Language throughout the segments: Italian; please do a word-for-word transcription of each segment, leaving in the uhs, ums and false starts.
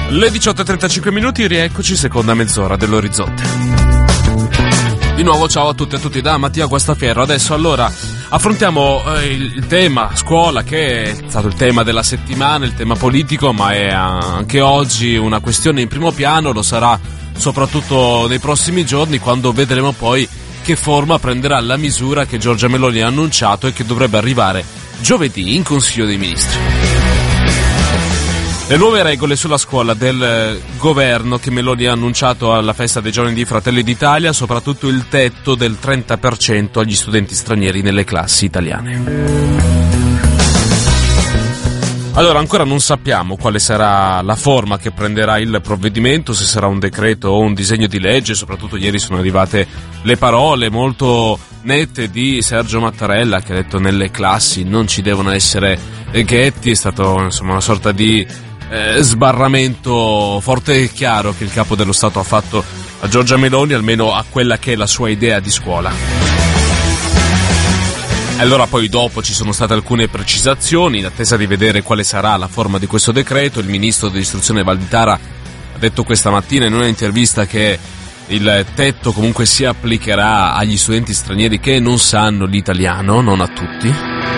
Le diciotto e trentacinque minuti, rieccoci, seconda mezz'ora dell'Orizzonte. Di nuovo ciao a tutti e a tutti da Mattia Guastaferro. Adesso allora affrontiamo eh, il, il tema scuola, che è stato il tema della settimana, il tema politico, ma è anche oggi una questione in primo piano, lo sarà soprattutto nei prossimi giorni, quando vedremo poi che forma prenderà la misura che Giorgia Meloni ha annunciato e che dovrebbe arrivare giovedì in Consiglio dei Ministri. Le nuove regole sulla scuola del governo che Meloni ha annunciato alla festa dei giorni di Fratelli d'Italia, soprattutto il tetto del trenta per cento agli studenti stranieri nelle classi italiane. Allora, ancora non sappiamo quale sarà la forma che prenderà il provvedimento, se sarà un decreto o un disegno di legge. Soprattutto ieri sono arrivate le parole molto nette di Sergio Mattarella, che ha detto nelle classi non ci devono essere ghetti. È stato insomma una sorta di eh, sbarramento forte e chiaro che il capo dello Stato ha fatto a Giorgia Meloni, almeno a quella che è la sua idea di scuola. Allora poi dopo ci sono state alcune precisazioni, in attesa di vedere quale sarà la forma di questo decreto. Il ministro dell'istruzione Valditara ha detto questa mattina in un'intervista che il tetto comunque si applicherà agli studenti stranieri che non sanno l'italiano, non a tutti.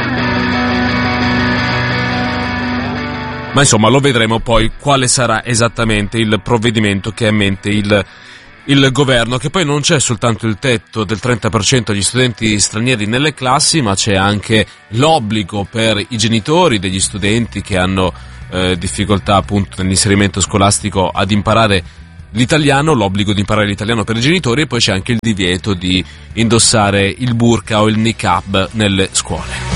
Ma insomma lo vedremo poi quale sarà esattamente il provvedimento che ha in mente il il governo, che poi non c'è soltanto il tetto del trenta per cento agli studenti stranieri nelle classi, ma c'è anche l'obbligo per i genitori degli studenti che hanno eh, difficoltà appunto nell'inserimento scolastico ad imparare l'italiano, l'obbligo di imparare l'italiano per i genitori, e poi c'è anche il divieto di indossare il burqa o il niqab nelle scuole.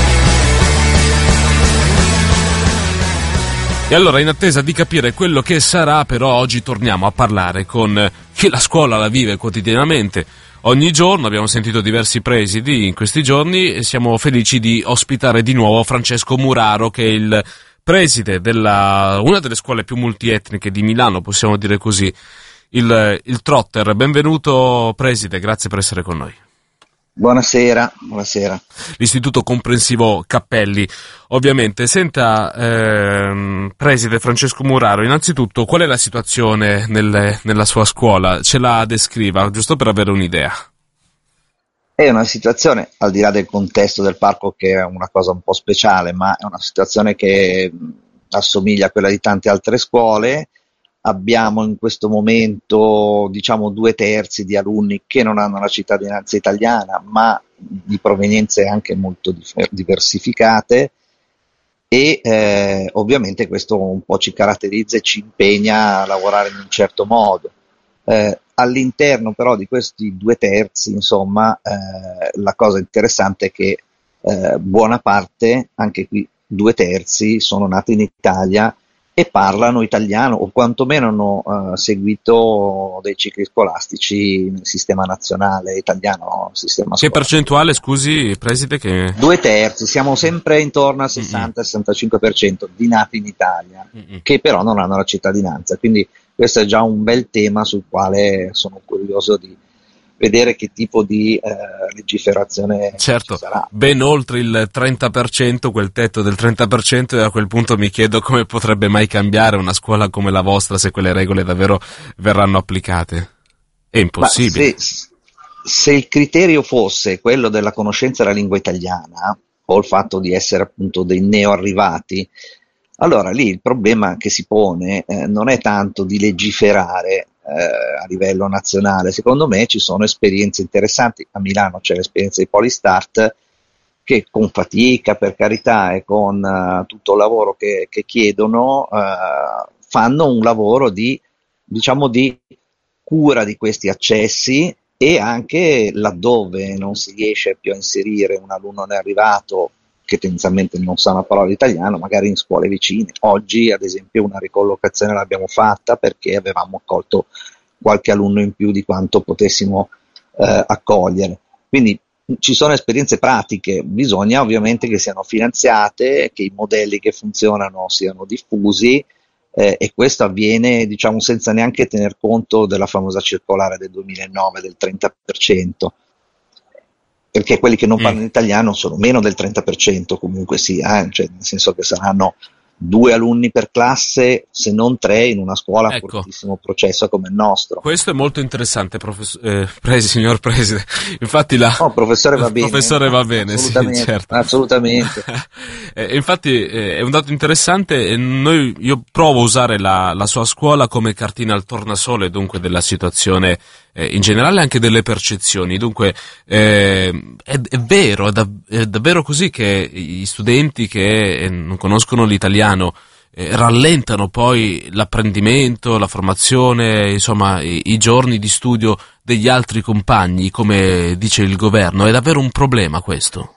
E allora, in attesa di capire quello che sarà, però oggi torniamo a parlare con chi la scuola la vive quotidianamente. Ogni giorno abbiamo sentito diversi presidi in questi giorni e siamo felici di ospitare di nuovo Francesco Muraro, che è il preside della una delle scuole più multietniche di Milano, possiamo dire così, il, il Trotter. Benvenuto preside, grazie per essere con noi. Buonasera, buonasera. L'Istituto Comprensivo Cappelli, ovviamente. Senta, ehm, preside Francesco Muraro, innanzitutto qual è la situazione nelle, nella sua scuola? Ce la descriva, giusto per avere un'idea. È una situazione, al di là del contesto del parco, che è una cosa un po' speciale, ma è una situazione che assomiglia a quella di tante altre scuole. Abbiamo in questo momento, diciamo, due terzi di alunni che non hanno la cittadinanza italiana, ma di provenienze anche molto diversificate, e eh, ovviamente questo un po' ci caratterizza e ci impegna a lavorare in un certo modo. Eh, all'interno però di questi due terzi, insomma, eh, la cosa interessante è che eh, buona parte, anche qui due terzi, sono nati in Italia e parlano italiano, o quantomeno hanno uh, seguito dei cicli scolastici nel sistema nazionale italiano. Sistema che percentuale, scusi, preside? Che... Due terzi, siamo sempre intorno al sessanta sessantacinque per cento di nati in Italia, Mm-mm. che però non hanno la cittadinanza, quindi questo è già un bel tema sul quale sono curioso di vedere che tipo di eh, legiferazione certo, ci sarà. Ben oltre il trenta per cento, quel tetto del trenta per cento, e a quel punto mi chiedo come potrebbe mai cambiare una scuola come la vostra se quelle regole davvero verranno applicate. È impossibile. Se, se il criterio fosse quello della conoscenza della lingua italiana, o il fatto di essere appunto dei neoarrivati, allora lì il problema che si pone eh, non è tanto di legiferare Eh, a livello nazionale. Secondo me ci sono esperienze interessanti. A Milano c'è l'esperienza di Polistart, che con fatica, per carità, e con uh, tutto il lavoro che, che chiedono, uh, fanno un lavoro di, diciamo, di cura di questi accessi, e anche laddove non si riesce più a inserire un alunno neoarrivato che tendenzialmente non sa una parola di italiano, magari in scuole vicine. Oggi, ad esempio, una ricollocazione l'abbiamo fatta perché avevamo accolto qualche alunno in più di quanto potessimo eh, accogliere. Quindi ci sono esperienze pratiche, bisogna ovviamente che siano finanziate, che i modelli che funzionano siano diffusi, eh, e questo avviene, diciamo, senza neanche tener conto della famosa circolare del duemilanove del trenta per cento. Perché quelli che non parlano mm. italiano sono meno del trenta per cento comunque sia, eh? Cioè, nel senso che saranno due alunni per classe, se non tre, in una scuola a ecco, fortissimo processo come il nostro. Questo è molto interessante, professor, eh, presi, signor Preside. Infatti la... Oh, professore va bene. Professore va bene, assolutamente, sì, certo. Assolutamente. eh, infatti eh, è un dato interessante e noi, io provo a usare la, la sua scuola come cartina al tornasole, dunque della situazione eh, in generale, anche delle percezioni. Dunque eh, è, è vero, è, da, è davvero così che gli studenti che eh, non conoscono l'italiano Eh, rallentano poi l'apprendimento, la formazione, insomma i, i giorni di studio degli altri compagni, come dice il governo. È davvero un problema questo?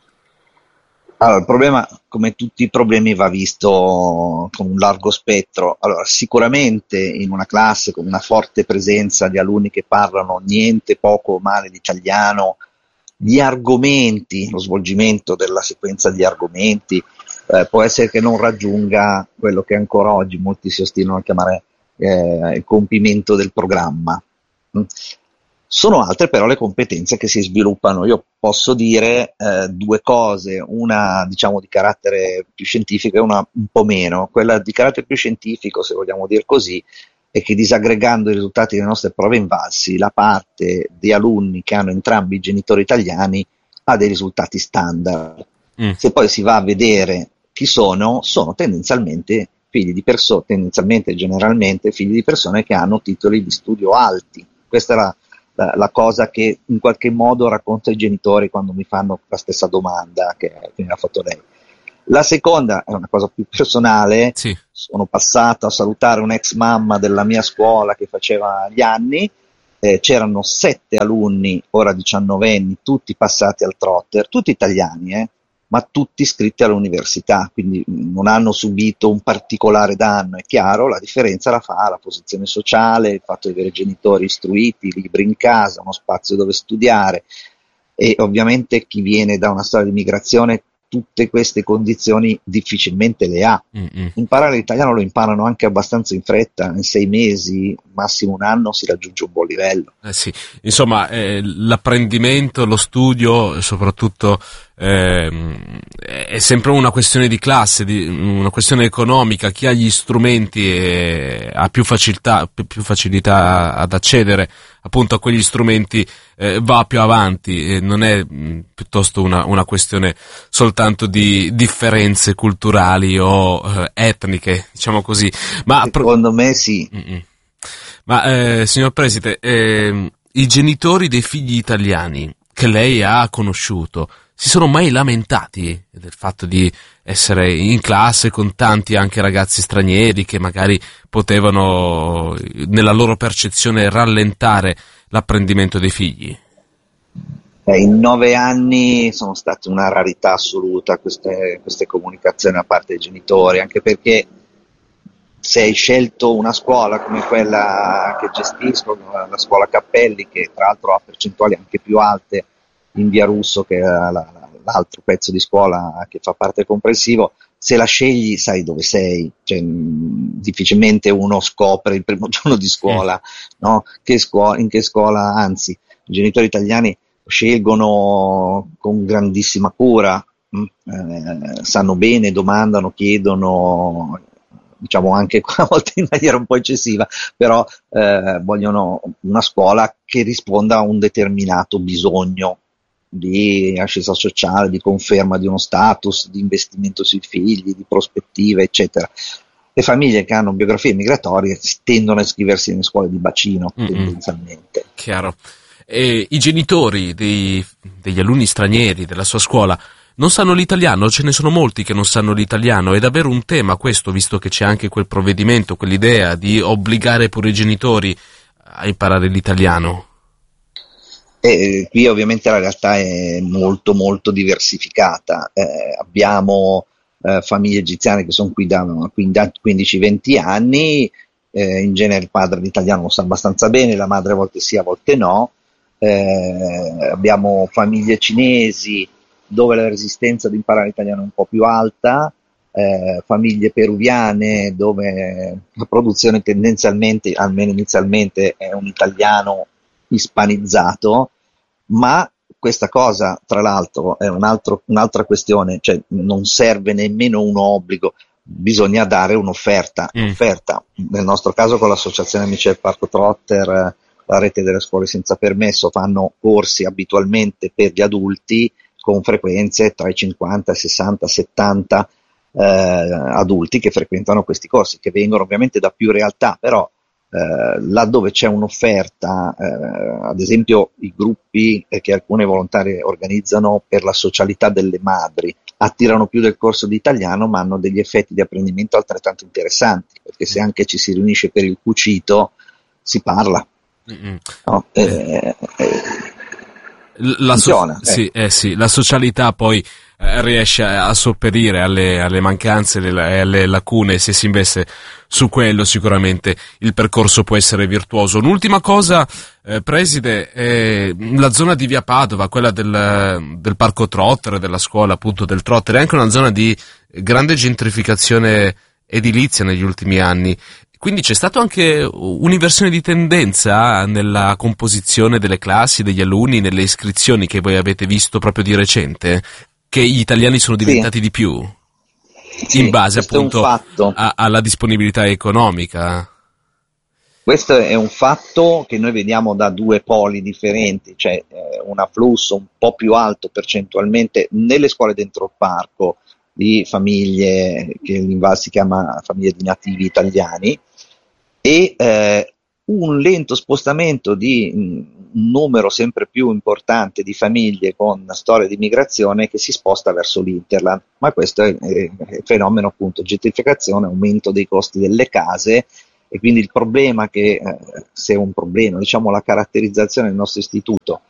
Allora, il problema, come tutti i problemi, va visto con un largo spettro. Allora, sicuramente in una classe con una forte presenza di alunni che parlano niente, poco o male l'italiano, gli argomenti, lo svolgimento della sequenza di argomenti, Eh, può essere che non raggiunga quello che ancora oggi molti si ostinano a chiamare eh, il compimento del programma. Mm. Sono altre però le competenze che si sviluppano. Io posso dire eh, due cose, una diciamo di carattere più scientifico e una un po' meno. Quella di carattere più scientifico, se vogliamo dire così, è che disaggregando i risultati delle nostre prove invalsi, la parte di alunni che hanno entrambi i genitori italiani ha dei risultati standard. Mm. Se poi si va a vedere chi sono, sono tendenzialmente figli di persone, tendenzialmente generalmente figli di persone che hanno titoli di studio alti. Questa è la, la, la cosa che in qualche modo racconto ai genitori quando mi fanno la stessa domanda che, che mi ha fatto lei. La seconda è una cosa più personale. Sì. Sono passato a salutare un'ex mamma della mia scuola che faceva gli anni, eh, c'erano sette alunni, ora diciannovenni, tutti passati al trotter, tutti italiani, eh, ma tutti iscritti all'università, quindi non hanno subito un particolare danno. È chiaro, la differenza la fa la posizione sociale, il fatto di avere genitori istruiti, libri in casa, uno spazio dove studiare, e ovviamente chi viene da una storia di migrazione tutte queste condizioni difficilmente le ha. Mm-mm. Imparare l'italiano lo imparano anche abbastanza in fretta, in sei mesi, massimo un anno si raggiunge un buon livello. Eh sì, insomma eh, l'apprendimento, lo studio, soprattutto eh, è sempre una questione di classe, di, una questione economica. Chi ha gli strumenti eh, ha più facilità, più facilità ad accedere appunto a quegli strumenti, eh, va più avanti, eh, non è mh, piuttosto una, una questione soltanto di differenze culturali o eh, etniche, diciamo così. Ma secondo pro- me sì. Mm-mm. Ma eh, signor Preside, eh, i genitori dei figli italiani che lei ha conosciuto si sono mai lamentati del fatto di essere in classe con tanti anche ragazzi stranieri che magari potevano, nella loro percezione, rallentare l'apprendimento dei figli? Eh, in nove anni sono state una rarità assoluta queste, queste comunicazioni da parte dei genitori, anche perché se hai scelto una scuola come quella che gestisco, la scuola Cappelli, che tra l'altro ha percentuali anche più alte in Via Russo, che è la, la, l'altro pezzo di scuola che fa parte del comprensivo, se la scegli sai dove sei, cioè, mh, difficilmente uno scopre il primo giorno di scuola, no? Che scuola, in che scuola, anzi, i genitori italiani scelgono con grandissima cura, mh, eh, sanno bene, domandano, chiedono, diciamo anche a volte in maniera un po' eccessiva, però eh, vogliono una scuola che risponda a un determinato bisogno di ascesa sociale, di conferma di uno status, di investimento sui figli, di prospettive, eccetera. Le famiglie che hanno biografie migratorie tendono a iscriversi nelle scuole di bacino, Mm-mm. tendenzialmente. Chiaro. E i genitori dei, degli alunni stranieri della sua scuola non sanno l'italiano? Ce ne sono molti che non sanno l'italiano. È davvero un tema questo, visto che c'è anche quel provvedimento, quell'idea di obbligare pure i genitori a imparare l'italiano? E qui ovviamente la realtà è molto molto diversificata. Eh, abbiamo eh, famiglie egiziane che sono qui da quindici venti anni, eh, in genere il padre l'italiano lo sa abbastanza bene, la madre a volte sì, a volte no. Eh, abbiamo famiglie cinesi dove la resistenza ad imparare l'italiano è un po' più alta, eh, famiglie peruviane dove la produzione tendenzialmente, almeno inizialmente, è un italiano ispanizzato, ma questa cosa, tra l'altro, è un altro, un'altra questione, cioè non serve nemmeno un obbligo, bisogna dare un'offerta, Mm. offerta. Nel nostro caso con l'Associazione Amici del Parco Trotter, la rete delle scuole senza permesso, fanno corsi abitualmente per gli adulti con frequenze tra i cinquanta, sessanta, settanta eh, adulti che frequentano questi corsi, che vengono ovviamente da più realtà, però eh, laddove c'è un'offerta, eh, ad esempio i gruppi eh, che alcune volontarie organizzano per la socialità delle madri, attirano più del corso di italiano, ma hanno degli effetti di apprendimento altrettanto interessanti, perché se anche ci si riunisce per il cucito, si parla. Mm-mm. No? Eh, eh, La, so- funziona, eh. sì, eh sì, la socialità poi eh, riesce a, a sopperire alle, alle mancanze e alle, alle lacune, se si investe su quello sicuramente il percorso può essere virtuoso. Un'ultima cosa, eh, preside, eh, la zona di Via Padova, quella del, del parco Trotter, della scuola appunto del Trotter, è anche una zona di grande gentrificazione edilizia negli ultimi anni. Quindi c'è stata anche un'inversione di tendenza nella composizione delle classi, degli alunni, nelle iscrizioni che voi avete visto proprio di recente, che gli italiani sono diventati Sì. di più, Sì, in base questo è un appunto fatto. a- alla disponibilità economica. Questo è un fatto che noi vediamo da due poli differenti, cioè eh, un afflusso un po' più alto percentualmente nelle scuole dentro il parco di famiglie che l'Inval si chiama famiglie di nativi italiani, e eh, un lento spostamento di mh, un numero sempre più importante di famiglie con storia di migrazione che si sposta verso l'Interland, ma questo è, è, è fenomeno appunto gentrificazione, aumento dei costi delle case, e quindi il problema che, eh, se è un problema, diciamo la caratterizzazione del nostro istituto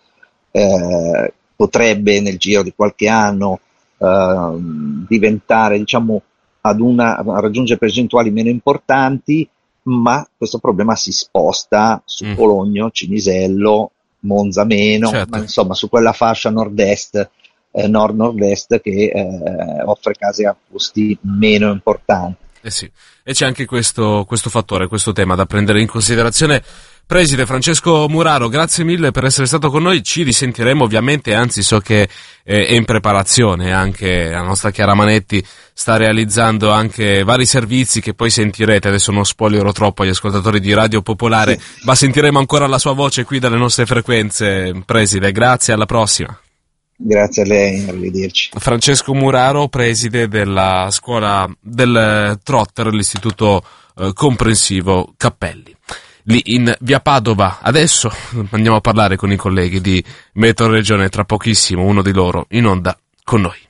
eh, potrebbe nel giro di qualche anno eh, diventare, diciamo, ad una, a raggiungere percentuali meno importanti, ma questo problema si sposta su Mm. Cologno, Cinisello, Monza meno, Certo. ma insomma su quella fascia nord-est, eh, nord-nord-est che eh, offre case a costi meno importanti. Eh sì, e c'è anche questo, questo fattore, questo tema da prendere in considerazione. Preside Francesco Muraro, grazie mille per essere stato con noi, ci risentiremo ovviamente, anzi so che eh, è in preparazione anche la nostra Chiara Manetti, sta realizzando anche vari servizi che poi sentirete, adesso non spoilerò troppo agli ascoltatori di Radio Popolare, Sì. ma sentiremo ancora la sua voce qui dalle nostre frequenze. Preside, grazie, alla prossima. Grazie a lei, arrivederci. Francesco Muraro, preside della scuola del Trotter, l'istituto eh, comprensivo Cappelli, lì in Via Padova. Adesso andiamo a parlare con i colleghi di Meteo Regione, tra pochissimo uno di loro in onda con noi.